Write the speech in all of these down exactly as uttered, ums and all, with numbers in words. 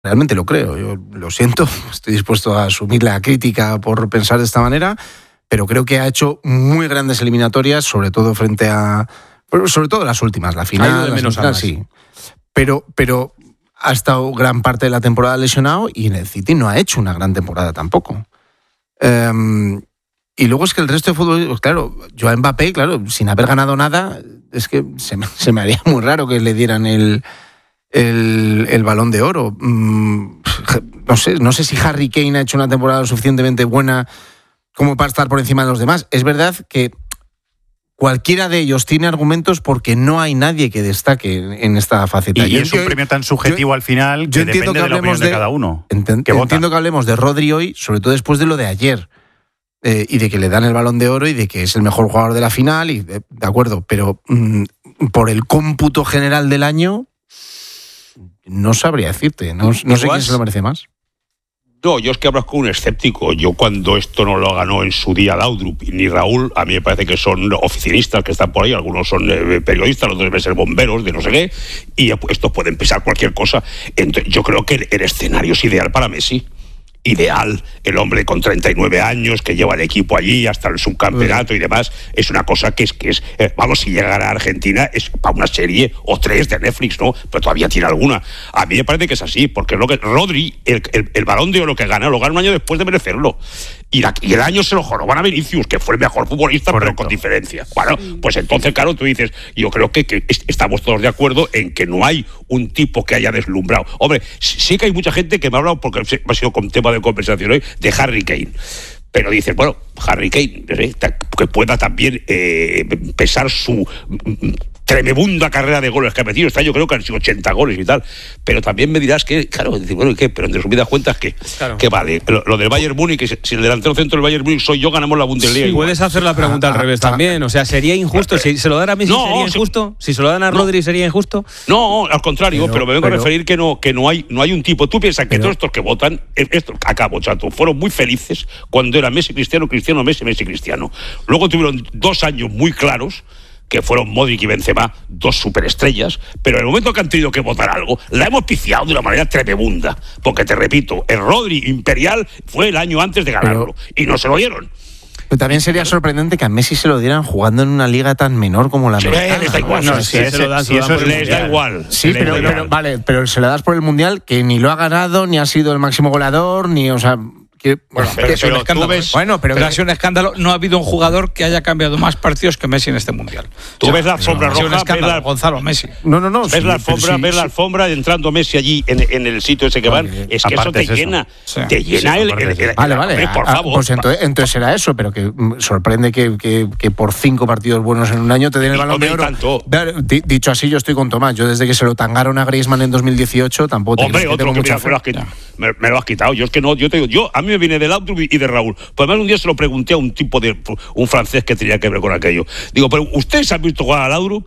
realmente lo creo. Yo lo siento, estoy dispuesto a asumir la crítica por pensar de esta manera, pero creo que ha hecho muy grandes eliminatorias, sobre todo frente a... Sobre todo las últimas, la final, de menos final sí. Pero, pero ha estado gran parte de la temporada lesionado y en el City no ha hecho una gran temporada tampoco. Um, y luego es que el resto de fútbol, claro, yo a Mbappé, claro, sin haber ganado nada, es que se me, se me haría muy raro que le dieran el... El, el Balón de Oro. Mm, no sé, no sé si Harry Kane ha hecho una temporada lo suficientemente buena como para estar por encima de los demás. Es verdad que cualquiera de ellos tiene argumentos porque no hay nadie que destaque en esta faceta. Y yo, es un yo, premio tan subjetivo yo, al final que depende que de la opinión de, de cada uno. Enten, que entiendo que hablemos de Rodri hoy, sobre todo después de lo de ayer. Eh, y de que le dan el Balón de Oro y de que es el mejor jugador de la final. Y de, de acuerdo, pero mm, por el cómputo general del año... No sabría decirte, no, no sé quién se lo merece más. No, yo es que hablas con un escéptico. Yo cuando esto no lo ganó en su día Laudrup ni Raúl, a mí me parece que son oficinistas que están por ahí, algunos son eh, periodistas, otros deben ser bomberos de no sé qué, y estos pueden pensar cualquier cosa. Entonces, yo creo que el, el escenario es ideal para Messi. Ideal, el hombre con treinta y nueve años que lleva el equipo allí hasta el subcampeonato y demás, es una cosa que es, que es eh, vamos, si llegara a Argentina es para una serie o tres de Netflix, ¿no? Pero todavía tiene alguna. A mí me parece que es así, porque lo que Rodri, el, el, el Balón de Oro que gana, lo gana un año después de merecerlo. Y, la, y el año se lo joroban a Vinicius, que fue el mejor futbolista, correcto, pero con diferencia. Bueno, pues entonces, claro, tú dices, yo creo que, que estamos todos de acuerdo en que no hay un tipo que haya deslumbrado. Hombre, sí que hay mucha gente que me ha hablado, porque ha sido con tema de conversación hoy, de Harry Kane. Pero dices, bueno, Harry Kane, ¿eh? que pueda también eh, pesar su tremenda carrera de goles que ha metido. Este año creo que han sido ochenta goles y tal. Pero también me dirás que, claro, decir, bueno, ¿y qué? Pero en resumidas cuentas, ¿qué? Claro. ¿Qué vale? Lo, lo del Bayern Múnich, que si el delantero centro del Bayern Múnich soy yo, ganamos la Bundesliga. Sí, puedes hacer la pregunta ah, al revés ah, también. O sea, ¿sería injusto? Si se lo dan a Messi, no, ¿sería injusto? Si se lo dan a Rodri, no, ¿sería injusto? No, al contrario, pero, pero me vengo pero, a referir que no, que no hay, no hay un tipo. Tú piensas que pero, todos estos que votan, estos, acabo, chato, fueron muy felices cuando era Messi Cristiano, Cristiano, Messi, Messi Cristiano. Luego tuvieron dos años muy claros, que fueron Modric y Benzema, dos superestrellas, pero en el momento que han tenido que votar algo, la hemos piciado de una manera tremenda, porque te repito, el Rodri imperial fue el año antes de ganarlo, pero, y no se lo dieron. Pero también sería sorprendente que a Messi se lo dieran jugando en una liga tan menor como la americana. Sí, les da igual. No, no, si, si, si, se lo dan, si eso les da igual. Sí, pero, igual. pero vale, pero se lo das por el Mundial, que ni lo ha ganado, ni ha sido el máximo goleador, ni, o sea... Que, bueno, pero, pero, pero, pero ves, bueno, pero, pero ha sido un escándalo. No ha habido un jugador que haya cambiado más partidos que Messi en este mundial. Tú o sea, ves la alfombra no, roja, un escándalo, la, Gonzalo Messi. No, no, no. Ves sí, la alfombra, sí, ves sí. la alfombra entrando Messi allí en, en el sitio ese que van. Okay. Es que eso te es llena, eso. te Sí. llena Sí, el, el, el, el. Vale, vale. Hombre, por ah, favor. Pues entonces, entonces era eso, pero que sorprende que, que, que por cinco partidos buenos en un año te den el Balón de Oro. Tanto. Dicho así, yo estoy con Tomás. Yo desde que se lo tangaron a Griezmann en dos mil dieciocho tampoco te Hombre, que otro tengo que mucha mira, me, lo has quitado, me, me lo has quitado. Yo es que no, yo te digo, yo a mí me viene de Laudrup y de Raúl. Pues además un día se lo pregunté a un tipo de un francés que tenía que ver con aquello. Digo, pero ¿ustedes han visto jugar a Laudrup?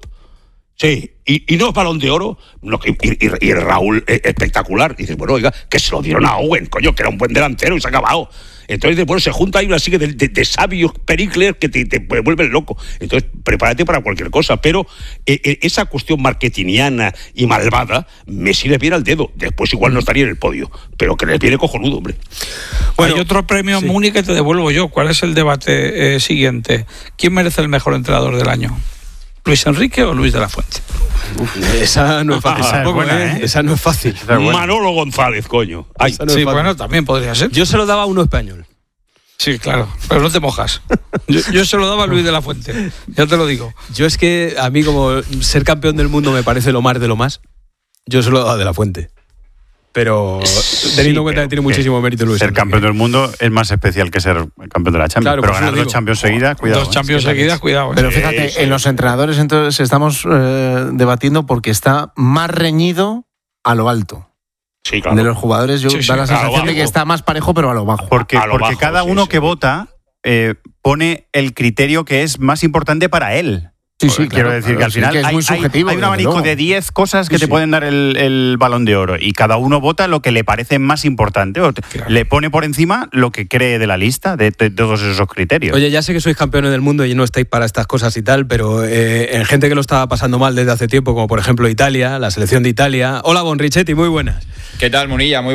Sí, y, y no es Balón de Oro. No, y, y, y el Raúl es espectacular. Y dices, bueno, oiga, que se lo dieron a Owen, coño, que era un buen delantero y se ha acabado. Entonces, bueno, se junta ahí una serie de, de, de sabios pericles que te, te vuelven loco. Entonces, prepárate para cualquier cosa. Pero eh, esa cuestión marketingiana y malvada, Messi les viene al dedo. Después igual no estaría en el podio, pero que les viene cojonudo, hombre. Bueno, hay otro premio sí. Múnich que te devuelvo yo. ¿Cuál es el debate eh, siguiente? ¿Quién merece el mejor entrenador del año? ¿Luis Enrique o Luis de la Fuente? Uf, esa no es fácil. Esa, es buena, ¿eh? Esa no es fácil. Es buena. Manolo González, coño. Ay, no sí, bueno, también podría ser. Yo se lo daba a uno español. Sí, claro, pero no te mojas. Yo, yo se lo daba a Luis de la Fuente, ya te lo digo. Yo es que a mí como ser campeón del mundo me parece lo más de lo más. Yo se lo daba de la Fuente. Pero teniendo en cuenta que tiene muchísimo mérito Luis Ser Enrique. campeón del mundo es más especial que ser campeón de la Champions. Claro, pero pues ganar dos Champions seguidas, cuidado. Dos Champions ¿eh? seguidas, cuidado. Pero fíjate, sí, sí. En los entrenadores entonces estamos eh, debatiendo porque está más reñido a lo alto. Sí, claro. De los jugadores yo sí, sí, da la sensación bajo. de que está más parejo, pero a lo bajo. Porque, a lo porque bajo, cada sí, uno sí. que vota eh, pone el criterio que es más importante para él. Sí, sí, quiero claro, decir claro, que al sí, final que es hay, muy subjetivo, hay un desde abanico luego. de diez cosas que Sí, te sí. pueden dar el, el Balón de Oro y cada uno vota lo que le parece más importante o te- Claro. le pone por encima lo que cree de la lista, de, de todos esos criterios. Oye, ya sé que sois campeones del mundo y no estáis para estas cosas y tal, pero eh, en gente que lo estaba pasando mal desde hace tiempo, como por ejemplo Italia, la selección de Italia. Hola, Bonrichetti, muy buenas. ¿Qué tal, Munilla? Muy